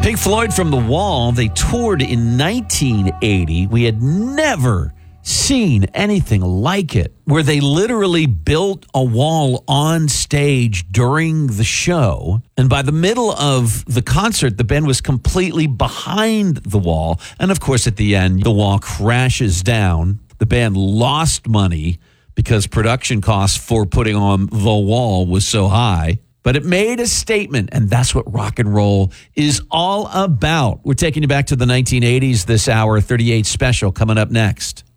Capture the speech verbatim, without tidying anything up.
Pink Floyd from The Wall, they toured in nineteen eighty. We had never seen anything like it, where they literally built a wall on stage during the show. And by the middle of the concert, the band was completely behind the wall. And of course, at the end, the wall crashes down. The band lost money because production costs for putting on the wall was so high. But it made a statement, and that's what rock and roll is all about. We're taking you back to the nineteen eighties this hour, thirty-eight special coming up next.